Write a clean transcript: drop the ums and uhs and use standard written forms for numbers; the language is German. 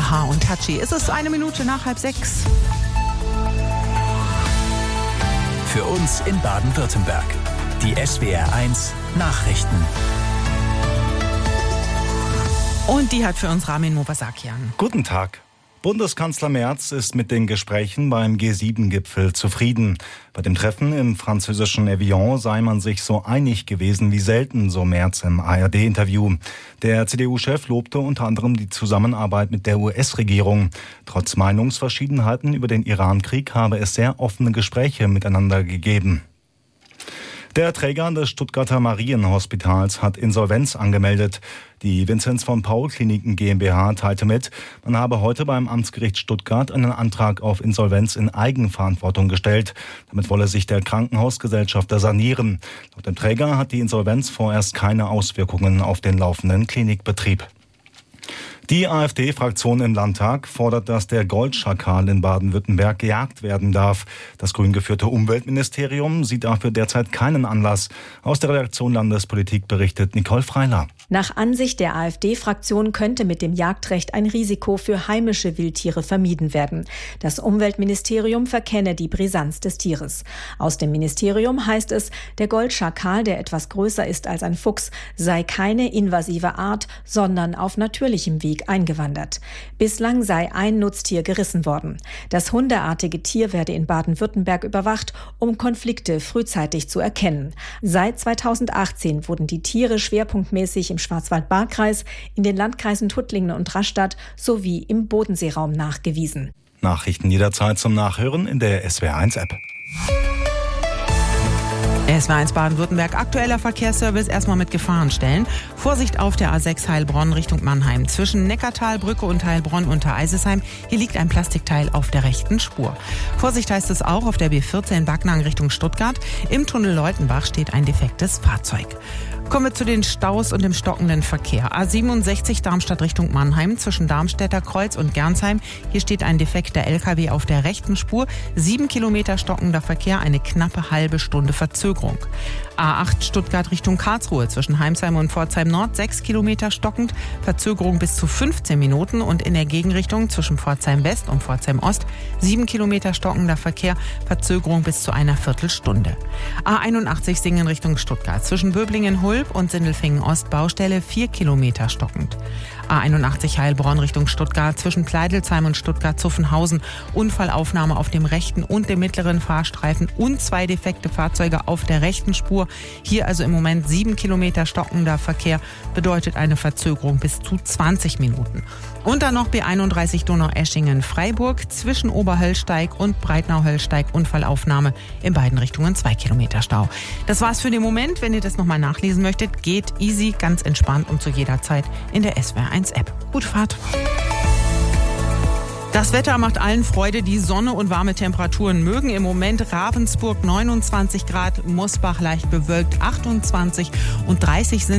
Aha und Tachi. Es ist 1 Minute nach 5:30. Für uns in Baden-Württemberg. Die SWR1 Nachrichten. Und die hat für uns Ramin Movasakian. Guten Tag. Bundeskanzler Merz ist mit den Gesprächen beim G7-Gipfel zufrieden. Bei dem Treffen im französischen Evian sei man sich so einig gewesen wie selten, so Merz im ARD-Interview. Der CDU-Chef lobte unter anderem die Zusammenarbeit mit der US-Regierung. Trotz Meinungsverschiedenheiten über den Iran-Krieg habe es sehr offene Gespräche miteinander gegeben. Der Träger des Stuttgarter Marienhospitals hat Insolvenz angemeldet. Die Vinzenz von Paul Kliniken GmbH teilte mit, man habe heute beim Amtsgericht Stuttgart einen Antrag auf Insolvenz in Eigenverantwortung gestellt. Damit wolle sich der Krankenhausgesellschafter sanieren. Laut dem Träger hat die Insolvenz vorerst keine Auswirkungen auf den laufenden Klinikbetrieb. Die AfD-Fraktion im Landtag fordert, dass der Goldschakal in Baden-Württemberg gejagt werden darf. Das grün geführte Umweltministerium sieht dafür derzeit keinen Anlass. Aus der Redaktion Landespolitik berichtet Nicole Freiler. Nach Ansicht der AfD-Fraktion könnte mit dem Jagdrecht ein Risiko für heimische Wildtiere vermieden werden. Das Umweltministerium verkenne die Brisanz des Tieres. Aus dem Ministerium heißt es, der Goldschakal, der etwas größer ist als ein Fuchs, sei keine invasive Art, sondern auf natürlichem Weg eingewandert. Bislang sei ein Nutztier gerissen worden. Das hundeartige Tier werde in Baden-Württemberg überwacht, um Konflikte frühzeitig zu erkennen. Seit 2018 wurden die Tiere schwerpunktmäßig im Schwarzwald-Baar-Kreis, in den Landkreisen Tuttlingen und Rastatt sowie im Bodenseeraum nachgewiesen. Nachrichten jederzeit zum Nachhören in der SWR1-App. SWR1 Baden-Württemberg, aktueller Verkehrsservice, erstmal mit Gefahrenstellen. Vorsicht auf der A6 Heilbronn Richtung Mannheim. Zwischen Neckartalbrücke und Heilbronn unter Eisesheim. Hier liegt ein Plastikteil auf der rechten Spur. Vorsicht heißt es auch auf der B14 Backnang Richtung Stuttgart. Im Tunnel Leutenbach steht ein defektes Fahrzeug. Kommen wir zu den Staus und dem stockenden Verkehr. A67 Darmstadt Richtung Mannheim zwischen Darmstädter Kreuz und Gernsheim. Hier steht ein defekter LKW auf der rechten Spur. 7 Kilometer stockender Verkehr, eine knappe halbe Stunde Verzögerung. A8 Stuttgart Richtung Karlsruhe zwischen Heimsheim und Pforzheim Nord 6 Kilometer stockend, Verzögerung bis zu 15 Minuten und in der Gegenrichtung zwischen Pforzheim West und Pforzheim Ost 7 Kilometer stockender Verkehr, Verzögerung bis zu einer Viertelstunde. A81 Singen Richtung Stuttgart zwischen Böblingen-Hulb und Sindelfingen Ost Baustelle 4 Kilometer stockend. A81 Heilbronn Richtung Stuttgart zwischen Pleidelsheim und Stuttgart-Zuffenhausen. Unfallaufnahme auf dem rechten und dem mittleren Fahrstreifen und 2 defekte Fahrzeuge auf der rechten Spur. Hier also im Moment 7 Kilometer stockender Verkehr, bedeutet eine Verzögerung bis zu 20 Minuten. Und dann noch B31 Donaueschingen-Freiburg zwischen Oberhöllsteig und Breitnau-Höllsteig. Unfallaufnahme in beiden Richtungen 2 Kilometer Stau. Das war's für den Moment. Wenn ihr das nochmal nachlesen möchtet, geht easy, ganz entspannt und zu jeder Zeit in der SWR1-App. Gute Fahrt! Das Wetter macht allen Freude, die Sonne und warme Temperaturen mögen. Im Moment Ravensburg 29 Grad, Mosbach leicht bewölkt 28 und 30 sind